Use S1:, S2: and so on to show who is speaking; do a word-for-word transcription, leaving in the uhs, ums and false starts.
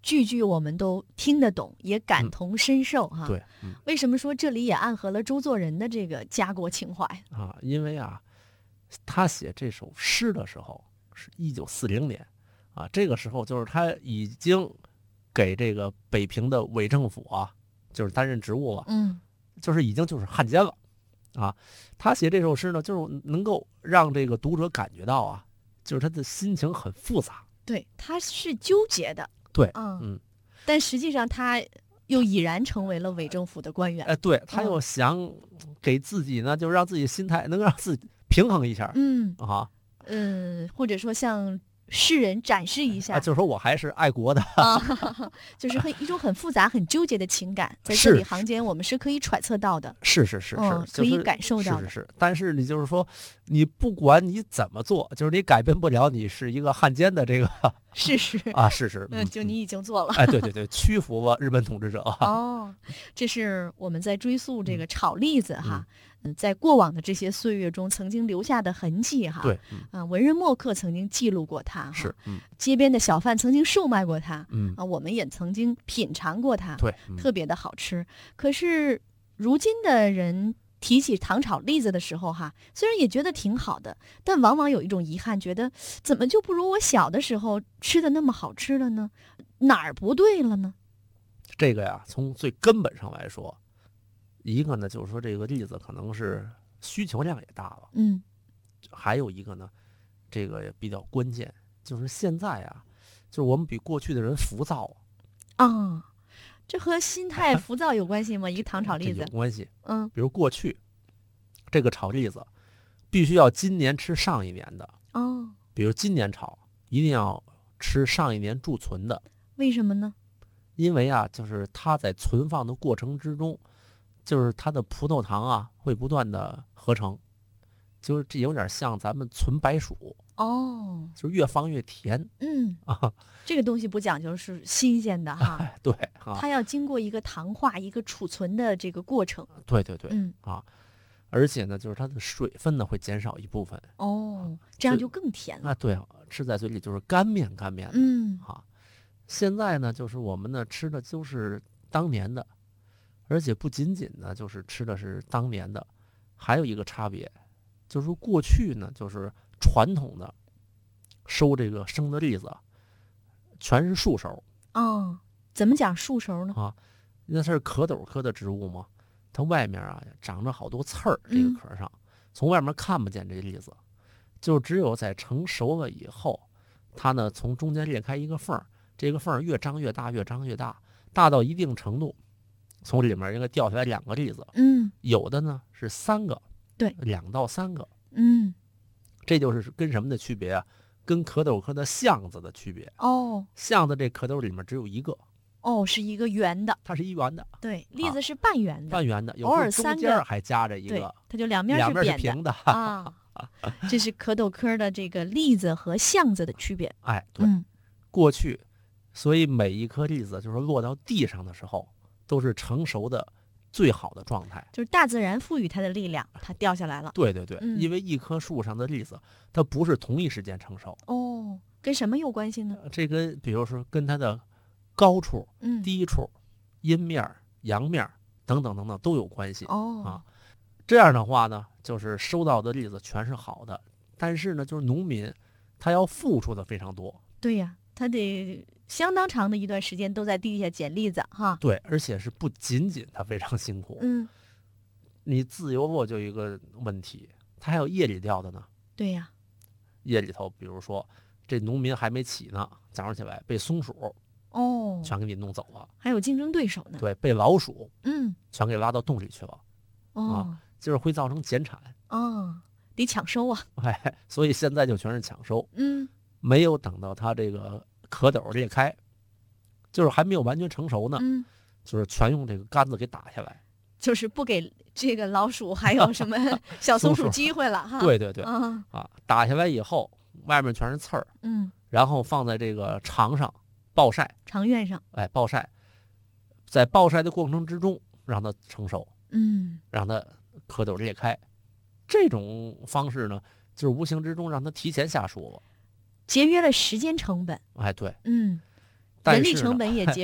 S1: 句句我们都听得懂，也感同身受哈、
S2: 嗯。对、嗯，
S1: 为什么说这里也暗合了周作人的这个家国情怀
S2: 啊？因为啊，他写这首诗的时候是一九四零年啊，这个时候就是他已经给这个北平的伪政府啊，就是担任职务了，
S1: 嗯，
S2: 就是已经就是汉奸了啊。他写这首诗呢，就是能够让这个读者感觉到啊，就是他的心情很复杂。
S1: 对，他是纠结的，
S2: 对，
S1: 嗯
S2: 嗯，
S1: 但实际上他又已然成为了伪政府的官员。
S2: 哎，对，他又想给自己呢，就让自己心态能让自己平衡一下，
S1: 嗯
S2: 啊，
S1: 嗯，或者说向世人展示一下，
S2: 啊，就是说我还是爱国的
S1: 啊，就是很一种很复杂、很纠结的情感，在字里行间我们是可以揣测到的，
S2: 是是是是、
S1: 嗯
S2: 就是，
S1: 可以感受到的。
S2: 是是是，但是你就是说，你不管你怎么做，就是你改变不了你是一个汉奸的这个
S1: 事实
S2: 啊，事实，
S1: 嗯，就你已经做了，
S2: 哎，对对对，屈服了日本统治者。
S1: 哦，这是我们在追溯这个炒栗子哈。
S2: 嗯
S1: 嗯，在过往的这些岁月中，曾经留下的痕迹哈。
S2: 对，嗯，
S1: 啊，文人墨客曾经记录过它，
S2: 是，嗯，
S1: 街边的小贩曾经售卖过它，
S2: 嗯，
S1: 啊，我们也曾经品尝过它，
S2: 对，嗯、
S1: 特别的好吃。可是如今的人提起糖炒栗子的时候哈，虽然也觉得挺好的，但往往有一种遗憾，觉得怎么就不如我小的时候吃的那么好吃了呢？哪儿不对了呢？
S2: 这个呀，从最根本上来说。一个呢，就是说这个栗子可能是需求量也大了，
S1: 嗯，
S2: 还有一个呢，这个也比较关键，就是现在啊，就是我们比过去的人浮躁
S1: 啊、哦，这和心态浮躁有关系吗？一个糖炒栗子
S2: 有关系，
S1: 嗯，
S2: 比如过去这个炒栗子必须要今年吃上一年的
S1: 哦，
S2: 比如今年炒一定要吃上一年贮存的，
S1: 为什么呢？
S2: 因为啊，就是它在存放的过程之中。就是它的葡萄糖啊，会不断的合成，就是这有点像咱们存白薯
S1: 哦，
S2: 就是越放越甜。
S1: 嗯
S2: 啊，
S1: 这个东西不讲究是新鲜的哈，
S2: 哎、对、啊，
S1: 它要经过一个糖化、一个储存的这个过程。
S2: 对对对，
S1: 嗯
S2: 啊，而且呢，就是它的水分呢会减少一部分。
S1: 哦，这样就更甜了
S2: 啊。对，吃在嘴里就是干面干面的。
S1: 嗯
S2: 啊，现在呢，就是我们呢吃的就是当年的。而且不仅仅呢，就是吃的是当年的，还有一个差别，就是过去呢，就是传统的收这个生的栗子，全是树熟。
S1: 哦，怎么讲树熟呢？
S2: 啊，那它是壳斗科的植物嘛，它外面啊长着好多刺儿，这个壳上、嗯、从外面看不见这栗子，就只有在成熟了以后，它呢从中间裂开一个缝，这个缝越张越大，越张越大，大到一定程度。从里面应该掉下来两个栗子，
S1: 嗯，
S2: 有的呢是三个，
S1: 对，
S2: 两到三个，
S1: 嗯，
S2: 这就是跟什么的区别啊？跟壳斗科的橡子的区别。
S1: 哦，
S2: 橡子这壳斗里面只有一个，
S1: 哦，是一个圆的，
S2: 它是一圆的，
S1: 对，栗子是半圆的，
S2: 半圆的，
S1: 偶尔三
S2: 中间还夹着一个，
S1: 它就两面
S2: 两面
S1: 是
S2: 是平的
S1: 啊。这是壳斗科的这个栗子和橡子的区别。
S2: 哎，对，
S1: 嗯、
S2: 过去，所以每一颗栗子就是落到地上的时候。都是成熟的最好的状态，
S1: 就是大自然赋予它的力量，它掉下来了。
S2: 对对对、
S1: 嗯，
S2: 因为一棵树上的栗子，它不是同一时间成熟。
S1: 哦，跟什么有关系呢？
S2: 这跟比如说跟它的高处、
S1: 嗯、
S2: 低处、阴面、阳面等等等等都有关系。
S1: 哦
S2: 啊，这样的话呢，就是收到的栗子全是好的，但是呢，就是农民他要付出的非常多。
S1: 对呀、啊，他得。相当长的一段时间都在地下捡栗子哈，
S2: 对，而且是不仅仅他非常辛苦，
S1: 嗯，
S2: 你自由落就有一个问题，他还有夜里钓的呢。
S1: 对呀、啊，
S2: 夜里头，比如说这农民还没起呢，早上起来被松鼠
S1: 哦
S2: 全给你弄走了，
S1: 还有竞争对手呢。
S2: 对，被老鼠
S1: 嗯
S2: 全给拉到洞里去了，
S1: 哦，
S2: 啊，就是会造成减产
S1: 哦，得抢收啊，
S2: 哎，所以现在就全是抢收，
S1: 嗯，
S2: 没有等到它这个。壳斗裂开，就是还没有完全成熟呢，
S1: 嗯，
S2: 就是全用这个杆子给打下来，
S1: 就是不给这个老鼠还有什么小松鼠机会了哈。
S2: 对对对，
S1: 啊，
S2: 啊，打下来以后，外面全是刺儿，
S1: 嗯，
S2: 然后放在这个场上暴晒，
S1: 长院上，
S2: 哎，暴晒，在暴晒的过程之中让它成熟，
S1: 嗯，
S2: 让它壳斗裂开，这种方式呢，就是无形之中让它提前下熟了。
S1: 节约了时间成本，
S2: 哎，对，
S1: 嗯，
S2: 但是呢
S1: 人力成本也节